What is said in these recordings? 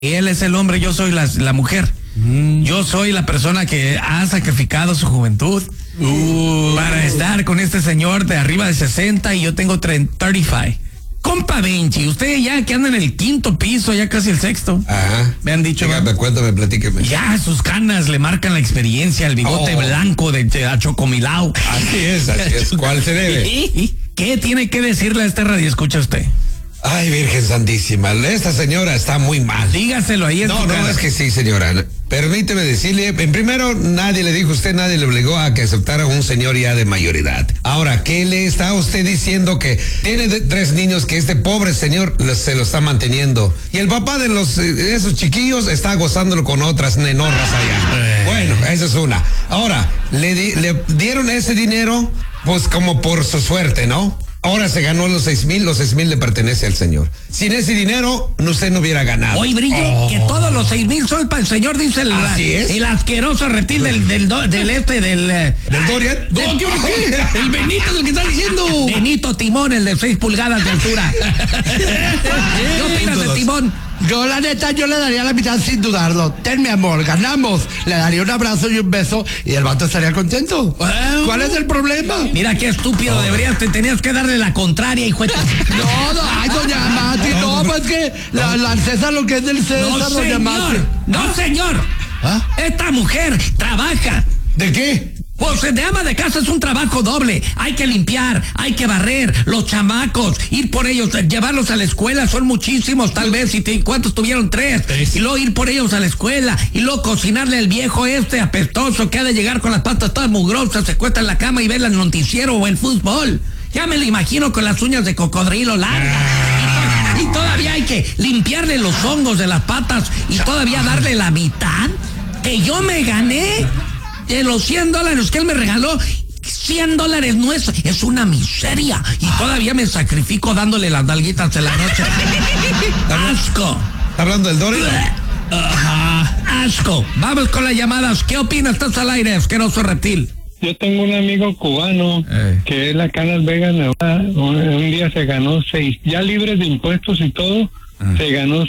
Él es el hombre, yo soy la mujer. Yo soy la persona que ha sacrificado su juventud para estar con este señor de arriba de 60 y yo tengo 35. Compa Vinci, usted ya que anda en el 5º piso, ya casi el 6º. Ajá. Me han dicho. Cuéntame, platíqueme. Ya sus canas le marcan la experiencia, el bigote blanco de Achocomilao. Así es. ¿Cuál se debe? ¿Qué tiene que decirle a este radio? Escucha usted. Ay, Virgen Santísima, esta señora está muy mal. Dígaselo ahí. No, es que sí, señora. Permíteme decirle, en primero, nadie le dijo a usted, nadie le obligó a que aceptara a un señor ya de mayoridad. Ahora, ¿qué le está usted diciendo? Que tiene 3 niños que este pobre señor se lo está manteniendo. Y el papá de esos chiquillos está gozándolo con otras nenorras allá. Bueno, esa es una. Ahora, le dieron ese dinero, pues como por su suerte, ¿no? Ahora se ganó los 6,000, los 6,000 le pertenece al señor. Sin ese dinero, usted no hubiera ganado. Oye, Brillo, que todos los 6,000 son para el señor, dice el asqueroso reptil del Dorian. El Benito es el que está diciendo. Benito Timón, el de 6 pulgadas de altura. ¿Qué opinas de Timón? Yo, la neta, yo le daría la mitad sin dudarlo. Ten, mi amor, ganamos. Le daría un abrazo y un beso y el vato estaría contento. ¿Cuál es el problema? Mira qué estúpido, tenías que darle la contraria, hijo de... Ay, doña Mati, no, pues que la César lo que es del César, doña Mati. No, señor. Esta mujer trabaja. ¿De qué? Pues de ama de casa es un trabajo doble. Hay que limpiar, hay que barrer, los chamacos, ir por ellos, llevarlos a la escuela, son muchísimos tal vez. ¿Cuántos tuvieron? 3. Y luego ir por ellos a la escuela, y luego cocinarle al viejo apestoso que ha de llegar con las patas todas mugrosas, se cuesta en la cama y ver el noticiero o el fútbol. Ya me lo imagino con las uñas de cocodrilo largas. Y todavía hay que limpiarle los hongos de las patas y todavía darle la mitad que yo me gané. De los $100 que él me regaló, $100 no es una miseria. Y todavía me sacrifico dándole las nalguitas de la noche. ¡Asco! ¿Está hablando del Dorian? Ajá, asco. Vamos con las llamadas. ¿Qué opinas? Estás al aire, asqueroso reptil. Yo tengo un amigo cubano que es la acá en Las Vegas, Nevada. Un día se ganó 6, ya libres de impuestos y todo. Se ganó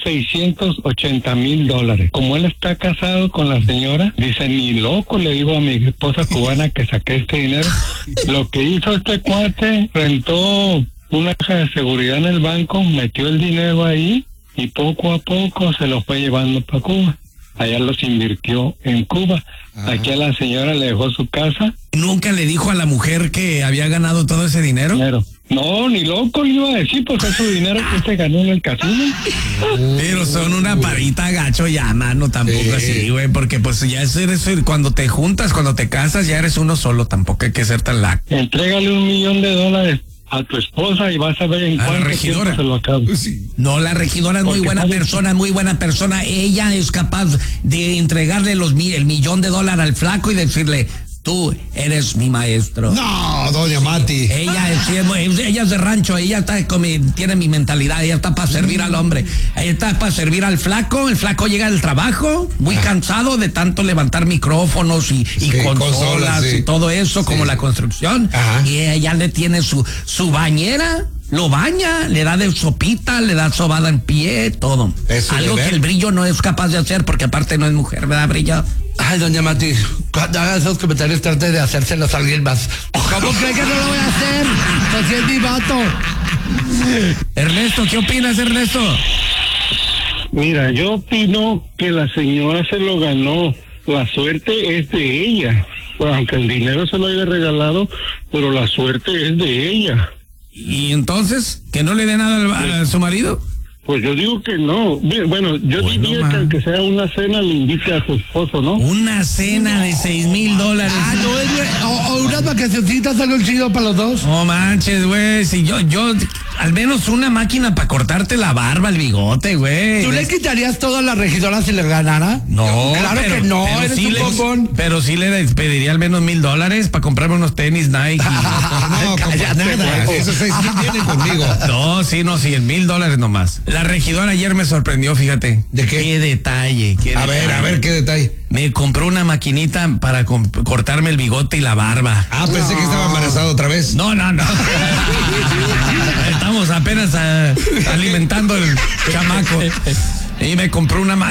$680,000. Como él está casado con la señora, dice, ni loco, le digo a mi esposa cubana que saqué este dinero. Lo que hizo este cuate, rentó una caja de seguridad en el banco, metió el dinero ahí y poco a poco se lo fue llevando para Cuba. Allá los invirtió en Cuba. Aquí a la señora le dejó su casa. ¿Nunca le dijo a la mujer que había ganado todo ese dinero? No, ni loco le iba a decir, pues es su dinero que se ganó en el casino. Pero son una parita gacho ya, mano, tampoco así, güey, porque pues ya eres, cuando te juntas, cuando te casas, ya eres uno solo, tampoco hay que ser tan laco. Entrégale $1,000,000 a tu esposa y vas a ver en cuánto tiempo se lo acaba. No, la regidora es muy buena persona. Ella es capaz de entregarle el $1,000,000 al flaco y decirle, tú eres mi maestro. No, doña Mati. Ella es de rancho, tiene mi mentalidad, ella está para servir al hombre. Ella está para servir al flaco. El flaco llega del trabajo muy cansado de tanto levantar micrófonos y consolas y todo eso, como la construcción. Y ella le tiene su bañera. Lo baña, le da de sopita, le da sobada en pie, todo. Algo que el Brillo no es capaz de hacer porque aparte no es mujer, ¿verdad, Brillo? Ay, doña Mati, cuando haga esos comentarios trate de hacérselos a alguien más. ¿Cómo cree que no lo voy a hacer? Así es mi vato. Ernesto, ¿qué opinas, Ernesto? Mira, yo opino que la señora se lo ganó. La suerte es de ella. Pues aunque el dinero se lo haya regalado, pero la suerte es de ella. ¿Y entonces? ¿Que no le dé nada a su marido? Pues yo digo que no. Bueno, yo diría que aunque sea una cena le invite a su esposo, ¿no? Una cena de $6,000. O unas vacacioncitas, algo chido para los dos. No manches, güey. Si yo, al menos una máquina para cortarte la barba, el bigote, güey. ¿Tú le quitarías todo a la regidora si le ganara? No, claro que no, eres sí un bombón. Pero sí le pediría al menos $1,000 para comprarme unos tenis Nike. No, cállate, esos 6,000 vienen conmigo. No, sí, $100,000 nomás. La regidora ayer me sorprendió, fíjate. ¿De qué? Qué detalle. A ver, ¿qué detalle? Me compró una maquinita para cortarme el bigote y la barba. Pensé que estaba embarazado otra vez. No. Estamos apenas alimentando el chamaco. Y me compró una